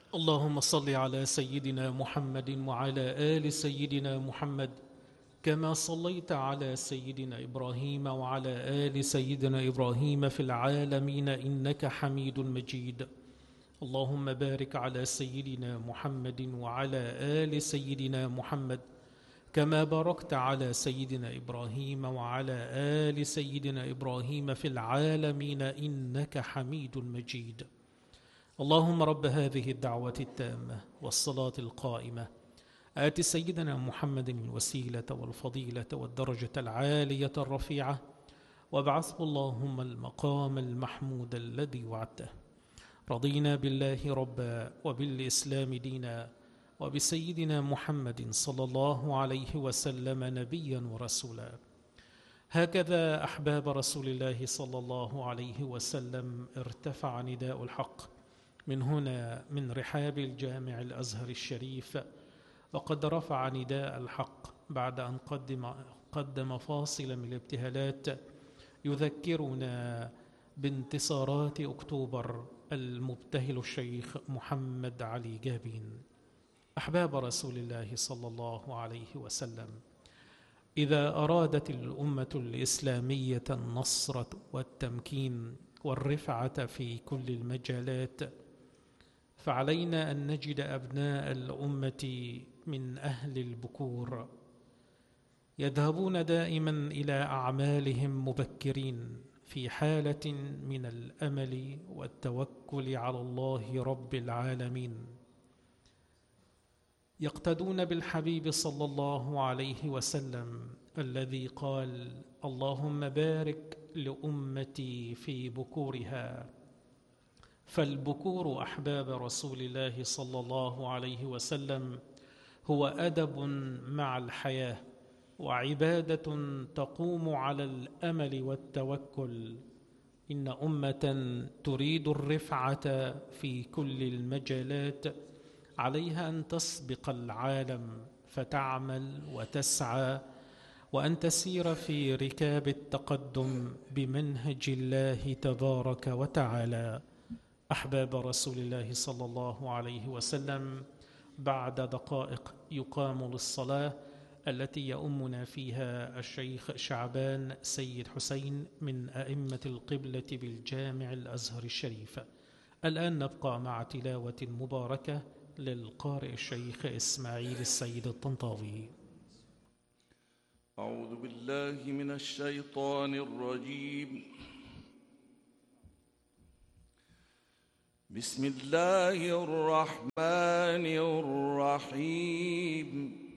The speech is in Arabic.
اللهم صل على سيدنا محمد وعلى آل سيدنا محمد كما صليت على سيدنا إبراهيم وعلى آل سيدنا إبراهيم في العالمين إنك حميد مجيد. اللهم بارك على سيدنا محمد وعلى آل سيدنا محمد كما باركت على سيدنا إبراهيم وعلى آل سيدنا إبراهيم في العالمين إنك حميد مجيد. اللهم رب هذه الدعوة التامة والصلاة القائمة آت سيدنا محمد الوسيلة والفضيلة والدرجة العالية الرفيعة وابعثه اللهم المقام المحمود الذي وعدته. رضينا بالله ربا وبالإسلام دينا وبسيدنا محمد صلى الله عليه وسلم نبيا ورسولا. هكذا أحباب رسول الله صلى الله عليه وسلم ارتفع نداء الحق من هنا من رحاب الجامع الأزهر الشريف، وقد رفع نداء الحق بعد أن قدم فاصلا من الابتهالات يذكرنا بانتصارات أكتوبر المبتهل الشيخ محمد علي جابين. أحباب رسول الله صلى الله عليه وسلم، إذا أرادت الأمة الإسلامية النصر والتمكين والرفعة في كل المجالات، فعلينا أن نجد أبناء الأمة من أهل البكور يذهبون دائما إلى أعمالهم مبكرين في حالة من الأمل والتوكل على الله رب العالمين، يقتدون بالحبيب صلى الله عليه وسلم الذي قال: اللهم بارك لأمتي في بكورها. فالبكور أحباب رسول الله صلى الله عليه وسلم هو أدب مع الحياة وعبادة تقوم على الأمل والتوكل. إن أمة تريد الرفعة في كل المجالات عليها أن تسبق العالم فتعمل وتسعى وأن تسير في ركاب التقدم بمنهج الله تبارك وتعالى. أحباب رسول الله صلى الله عليه وسلم، بعد دقائق يقام للصلاة التي يؤمنا فيها الشيخ شعبان سيد حسين من أئمة القبلة بالجامع الأزهر الشريف. الآن نبقى مع تلاوة مباركة للقارئ الشيخ إسماعيل السيد الطنطاوي. أعوذ بالله من الشيطان الرجيم. بسم الله الرحمن الرحيم.